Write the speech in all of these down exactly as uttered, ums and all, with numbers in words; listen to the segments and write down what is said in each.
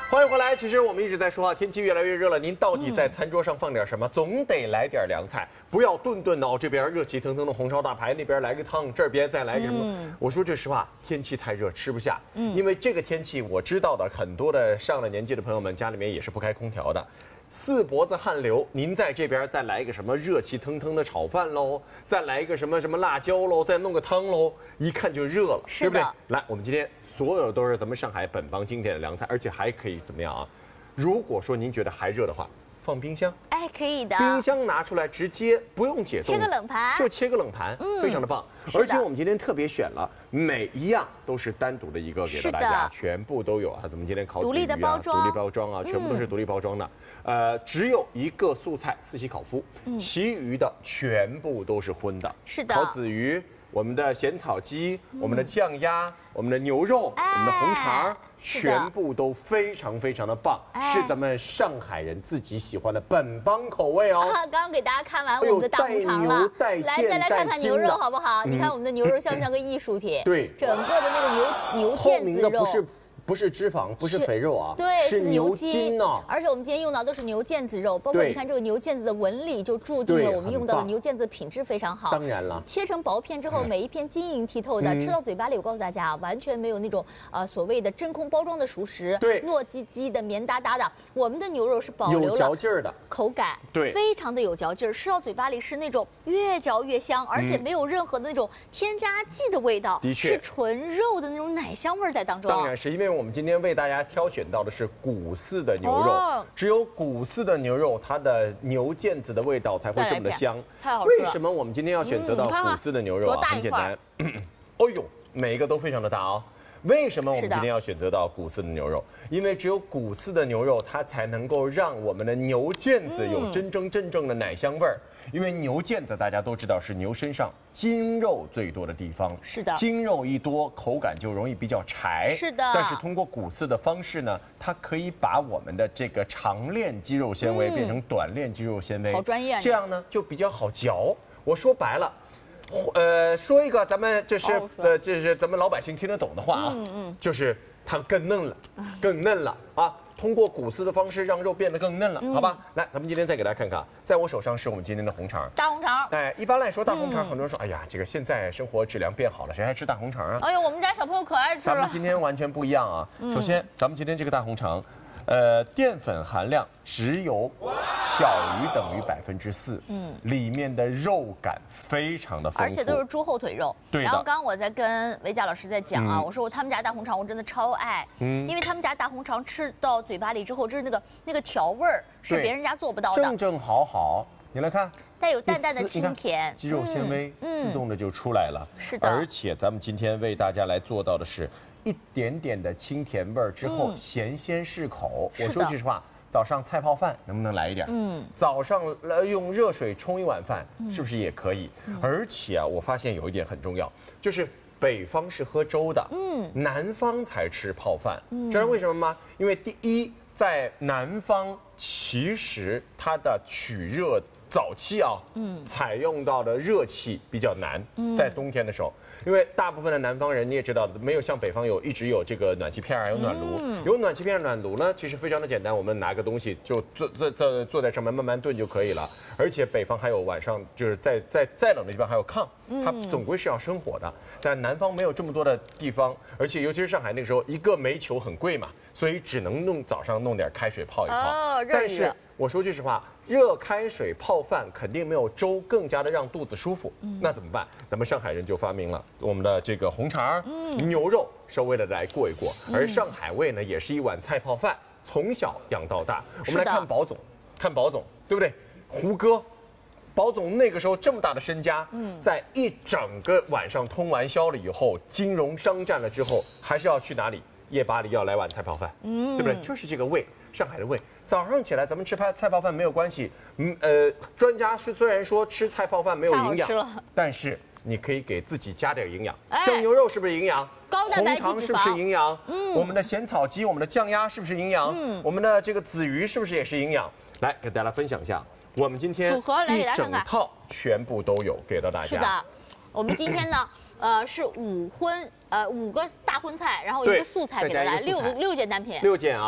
欢迎回来。其实我们一直在说啊，天气越来越热了，您到底在餐桌上放点什么？总得来点凉菜，不要顿顿的哦，这边热气腾腾的红烧大排，那边来个汤，这边再来个什么？嗯、我说句实话，天气太热，吃不下。嗯，因为这个天气，我知道的很多的上了年纪的朋友们，家里面也是不开空调的。 四脖子汗流，您在这边再来一个什么热气腾腾的炒饭喽，再来一个什么什么辣椒喽，再弄个汤喽，一看就热了，对不对？来，我们今天所有都是咱们上海本帮经典的凉菜，而且还可以怎么样啊？如果说您觉得还热的话，放冰箱， 哎，可以的。 冰箱拿出来直接不用解冻， 切个冷盘， 就切个冷盘，嗯、非常的棒。而且我们今天特别选了每一样都是单独的一个给到大家，全部都有啊。咱们今天烤独立的包装， 独立包装啊，全部都是独立包装的。嗯、呃，只有一个素菜四喜烤麸，嗯、其余的全部都是荤的。 是的， 烤子鱼。 我们的咸草鸡、嗯、我们的酱鸭、我们的牛肉、哎、我们的红肠，全部都非常非常的棒，哎、是咱们上海人自己喜欢的本帮口味哦。 啊、刚刚给大家看完我们的大红肠了，来再来看看牛肉好不好？嗯、你看我们的牛肉像不像个艺术品？ 对， 整个的那个牛牛腱子肉。 不是脂肪，不是肥肉啊， 对， 是牛筋呢。 而且我们今天用到都是牛腱子肉，包括你看这个牛腱子的纹理，就注定了我们用到的牛腱子品质非常好。 当然了， 切成薄片之后，每一片晶莹剔透的，吃到嘴巴里，我告诉大家啊，完全没有那种呃所谓的真空包装的熟食， 对， 糯叽叽的、绵哒哒的。我们的牛肉是保留了有嚼劲儿的口感， 对， 非常的有嚼劲儿，吃到嘴巴里是那种越嚼越香，而且没有任何的那种添加剂的味道， 的确是纯肉的那种奶香味儿在当中。 当然是因为我们今天为大家 挑选到的是骨饲的牛肉，哦、只有骨饲的牛肉，它的牛腱子的味道才会这么的香。 太好吃了！ 为什么我们今天要选择到骨饲的牛肉啊？嗯、很简单，哦呦，每一个都非常的大哦。为什么我们今天要选择到骨饲的牛肉？因为只有骨饲的牛肉，它才能够让我们的牛腱子有真真正正的奶香味儿。嗯 因为牛腱子大家都知道是牛身上筋肉最多的地方， 是的， 筋肉一多，口感就容易比较柴， 是的。 但是通过骨饲的方式呢，它可以把我们的这个长链肌肉纤维变成短链肌肉纤维， 好专业。 这样呢就比较好嚼。我说白了，呃，说一个咱们就是呃，这是咱们老百姓听得懂的话啊，嗯嗯，就是它更嫩了，更嫩了啊。 通过骨饲的方式让肉变得更嫩了，嗯、好吧？来，咱们今天再给大家看看，在我手上是我们今天的红肠， 大红肠。 哎，一般来说大红肠，嗯、很多人说，哎呀，这个现在生活质量变好了，谁还吃大红肠啊？ 哎呦，我们家小朋友可爱吃了。 咱们今天完全不一样啊！嗯、首先，咱们今天这个大红肠，呃，淀粉含量只有小于等于百分之四，嗯，里面的肉感非常的丰富， 而且都是猪后腿肉。 对。 然后刚刚我在跟维甲老师在讲啊，嗯、我说我他们家大红肠我真的超爱，嗯，因为他们家大红肠吃到嘴巴里之后，就是那个那个调味儿是别人家做不到的， 正正好好。你来看， 带有淡淡的清甜， 肌肉纤维自动的就出来了。 是的。 而且咱们今天为大家来做到的是。 一点点的清甜味儿之后，咸鲜适口。我说句实话，早上菜泡饭能不能来一点？嗯，早上呃用热水冲一碗饭，是不是也可以？而且啊，我发现有一点很重要，就是北方是喝粥的，嗯，南方才吃泡饭。知道为什么吗？因为第一，在南方其实它的取热。 早期啊，嗯，采用到的热气比较难，在冬天的时候，因为大部分的南方人你也知道，没有像北方有一直有这个暖气片啊，有暖炉，有暖气片、暖炉呢，其实非常的简单，我们拿个东西就坐坐坐坐在上面慢慢炖就可以了。而且北方还有晚上就是在在再冷的地方还有炕，它总归是要生火的。但南方没有这么多的地方，而且尤其是上海那个时候，一个煤球很贵嘛，所以只能弄早上弄点开水泡一泡。 哦， 但是我说句实话。 热开水泡饭肯定没有粥更加的让肚子舒服，嗯、那怎么办？咱们上海人就发明了我们的这个红肠、嗯、牛肉，稍微的来过一过。嗯、而上海味呢，也是一碗菜泡饭，从小养到大。我们来看宝总，看宝总，对不对？胡歌，宝总那个时候这么大的身家，嗯、在一整个晚上通完宵了以后，金融商战了之后，还是要去哪里？夜巴黎要来碗菜泡饭，嗯，对不对？就是这个味，上海的味。 早上起来咱们吃菜菜泡饭没有关系，嗯呃，专家是虽然说吃菜泡饭没有营养，但是你可以给自己加点营养。哎、酱牛肉是不是营养？红肠是不是营养？嗯，我们的咸草鸡、我们的酱鸭是不是营养？嗯，我们的这个子鱼是不是也是营养？来给大家分享一下，我们今天一整套全部都有给到大家。 是的，我们今天呢。呃，是五荤，呃，五个大荤菜，然后一个素菜给大家，六六件单品， 六件啊。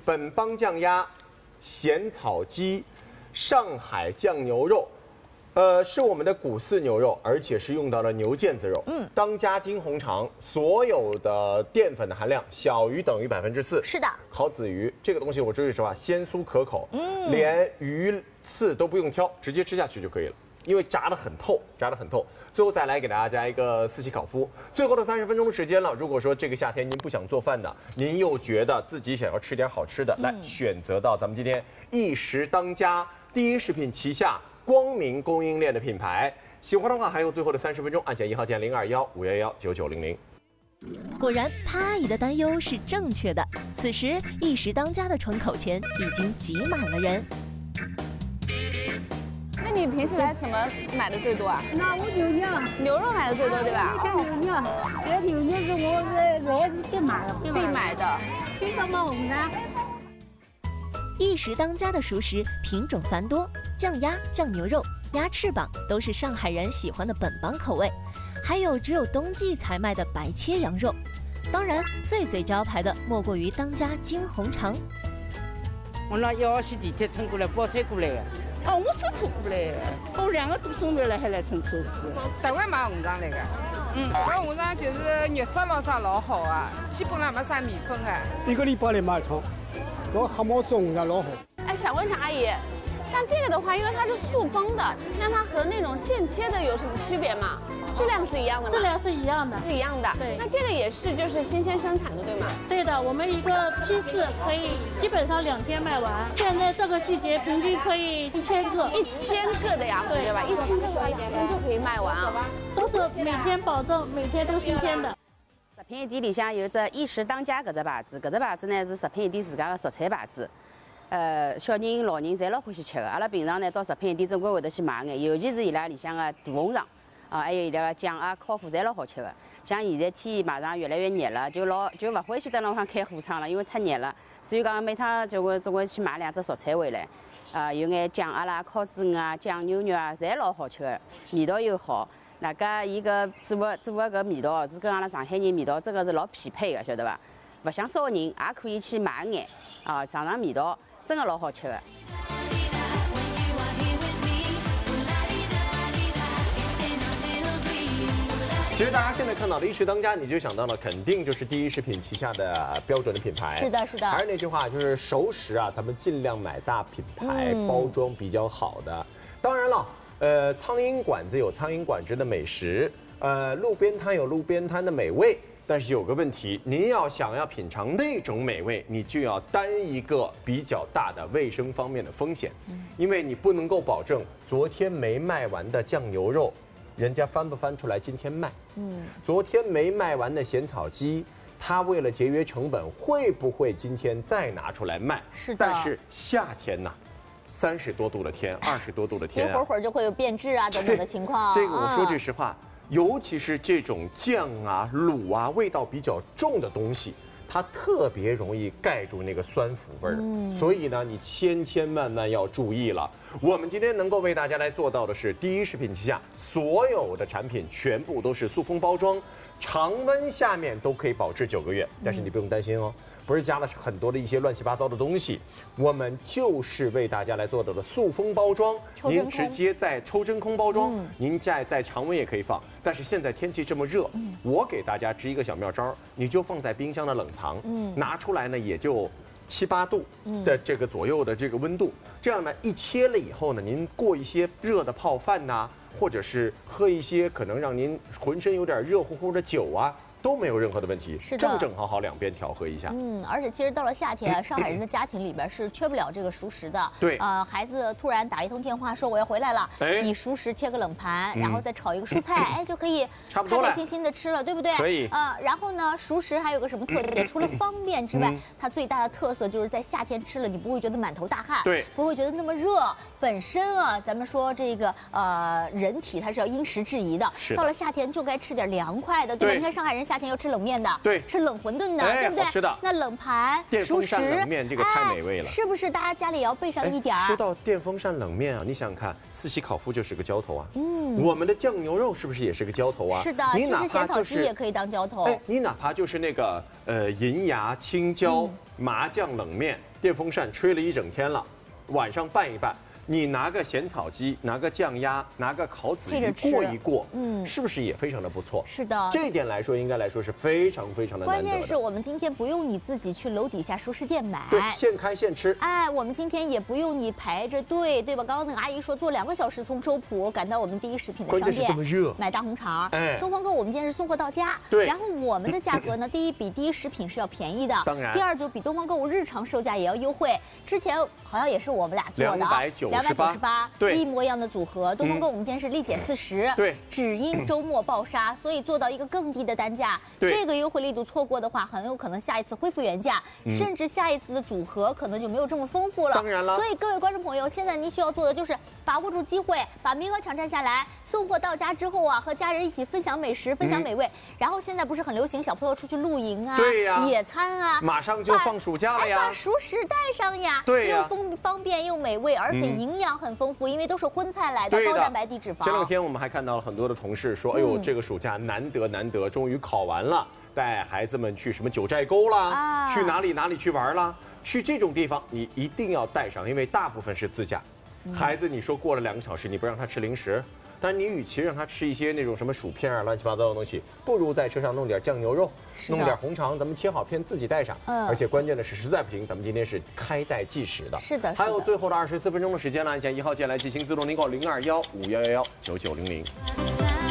本帮酱鸭、咸草鸡、上海酱牛肉。呃，是我们的谷饲牛肉，而且是用到了牛腱子肉。嗯，当家金红肠，所有的淀粉的含量小于等于百分之四。 是的， 烤子鱼这个东西，我说句实话，鲜酥可口，嗯，连鱼刺都不用挑，直接吃下去就可以了，因为炸得很透，炸得很透。最后再来给大家加一个四喜烤麸。最后的三十分钟的时间了，如果说这个夏天您不想做饭的，您又觉得自己想要吃点好吃的，嗯、来选择到咱们今天一时当家第一食品旗下。光明供应链的品牌，喜欢的话还有最后的三十分钟，按下一号键零二幺五幺幺九九零零。 果然，潘阿姨的担忧是正确的。此时，一时当家的窗口前已经挤满了人。 那你平时来什么买的最多啊？ 那我牛肉， 牛肉买的最多，对吧？ 我想牛肉，这牛肉是我来来是必买的， 必买的。 经常买红烧。 一时当家的熟食品种繁多，酱鸭、酱牛肉、鸭翅膀都是上海人喜欢的本帮口味，还有只有冬季才卖的白切羊肉。当然，最最招牌的莫过于当家金红肠。 我那一号线地铁乘过来，包车过来的。哦，我走路过来的，我两个多钟头了还来乘车子。 台湾买红肠来的。嗯，这红肠就是肉质老啥老好啊，基本上没啥米粉啊。 一个礼拜来买一趟。我黑毛吃红肠老好。 哎，想问一下阿姨，像这个的话，因为它是塑封的，那它和那种现切的有什么区别吗？质量是一样的吗？ 质量是一样的， 是一样的。对，那这个也是就是新鲜生产的，对吗？ 对的，我们一个批次可以基本上两天卖完。现在这个季节平均可以一千个， 一千个的呀，对吧？一千个的话，一天就可以卖完啊。 都是每天保证每天都新鲜的。 食品店里向有只一时当家搿只牌子，搿只牌子呢是食品店自家的蔬菜牌子。呃，小人、老人侪老欢喜吃的。阿拉平常呢到食品店总归会得去买眼，尤其是伊拉里向的大红肠啊，还有伊拉个酱啊、烤麸侪老好吃的。像现在天马上越来越热了，就老就勿欢喜在路上开火窗了，因为太热了。所以讲每趟就会总归去买两只蔬菜回来，啊，有眼酱鸭啦、烤子鱼啊、酱牛肉啊，侪老好吃的，味道又好。那个伊个做个做个搿味道是跟阿拉上海人味道真个是老匹配的，晓得伐？勿像烧人也可以去买眼啊，尝尝味道，真个老好吃的。 其实大家现在看到的一时当家，你就想到了，肯定就是第一食品旗下的标准的品牌。 是的，是的。 还是那句话，就是熟食啊，咱们尽量买大品牌，嗯、包装比较好的。当然了。呃，苍蝇馆子有苍蝇馆子的美食，呃，路边摊有路边摊的美味，但是有个问题，您要想要品尝那种美味，你就要担一个比较大的卫生方面的风险，因为你不能够保证昨天没卖完的酱牛肉，人家翻不翻出来今天卖，嗯，昨天没卖完的咸草鸡，他为了节约成本，会不会今天再拿出来卖？ 是的， 但是夏天呢？三十多度的天，二十多度的天、啊， 一会儿会儿就会有变质啊等等的情况。 这个我说句实话，尤其是这种酱啊、卤啊，味道比较重的东西，它特别容易盖住那个酸腐味儿。嗯，所以呢，你千千万万要注意了。我们今天能够为大家来做到的是，第一食品旗下所有的产品全部都是塑封包装，常温下面都可以保质九个月。但是你不用担心哦。不是加了很多的一些乱七八糟的东西，我们就是为大家来做到的塑封包装。您直接在抽真空包装，嗯、您在在常温也可以放。但是现在天气这么热，嗯、我给大家支一个小妙招，你就放在冰箱的冷藏，嗯、拿出来呢也就七八度的这个左右的这个温度，嗯、这样呢一切了以后呢，您过一些热的泡饭呐、啊，或者是喝一些可能让您浑身有点热乎乎的酒啊。都没有任何的问题， 是的， 正正好好两边调和一下。 嗯，而且其实到了夏天啊，上海人的家庭里边是缺不了这个熟食的。 对， 呃，孩子突然打一通电话说我要回来了，哎，你熟食切个冷盘，然后再炒一个蔬菜，哎，就可以开开心心的吃了，对不对？ 可以。 呃，然后呢，熟食还有个什么特点？除了方便之外，它最大的特色就是在夏天吃了，你不会觉得满头大汗， 对， 不会觉得那么热。本身啊，咱们说这个呃，人体它是要因时制宜的， 是到了夏天就该吃点凉快的，对吧？你看上海人夏天要吃冷面的。 对， 吃冷馄饨的， 哎、 对不对？ 是的。 那冷盘、 电风扇冷面这个太美味了， 哎、是不是？大家家里也要备上一点儿。 说到电风扇冷面啊，你想想看，四喜烤麸就是个浇头啊。嗯。我们的酱牛肉是不是也是个浇头啊？ 是的， 你哪怕咸草就是鸡也可以当浇头。 哎，你哪怕就是那个呃银芽青椒、嗯、麻酱冷面。 电风扇吹了一整天了，晚上拌一拌。 你拿个咸草鸡，拿个酱鸭，拿个烤子鱼过一过，嗯，是不是也非常的不错？ 是的， 这一点来说，应该来说是非常非常的难得的。 关键是我们今天不用你自己去楼底下熟食店买， 对，现开现吃。 哎，我们今天也不用你排着队，对吧？刚刚那个阿姨说坐两个小时从周浦赶到我们第一食品的商店，买大红肠。哎，东方购我们今天是送货到家， 对。 然后我们的价格呢，第一比第一食品是要便宜的， 当然。 第二就比东方购物日常售价也要优惠。之前好像也是我们俩做的啊，两百九十八。 对， 一模一样的组合，东方购我们今天是立减四十， 对， 只因周末暴杀，所以做到一个更低的单价。这个优惠力度错过的话，很有可能下一次恢复原价，嗯、甚至下一次的组合可能就没有这么丰富了。 当然了， 所以各位观众朋友，现在您需要做的就是把握住机会，把名额抢占下来。送货到家之后啊，和家人一起分享美食，分享美味。嗯、然后现在不是很流行小朋友出去露营啊， 对呀， 野餐啊， 马上就放暑假了呀， 把熟食带上呀， 对呀， 又方方便又美味，而且营养很丰富。 因为都是荤菜来的，高蛋白低脂肪。 前两天我们还看到了很多的同事说：“哎呦，这个暑假难得难得，终于考完了，带孩子们去什么九寨沟啦，啊、去哪里哪里去玩啦？去这种地方你一定要带上，因为大部分是自驾。嗯、孩子，你说过了两个小时，你不让他吃零食，但你与其让他吃一些那种什么薯片啊、乱七八糟的东西，不如在车上弄点酱牛肉，弄点红肠，咱们切好片自己带上。嗯，而且关键的是，实在不行，咱们今天是开袋计时的。 是的， 还有最后的二十四分钟的时间呢，按下一号键来进行自动领购零二幺五幺幺幺九九零零。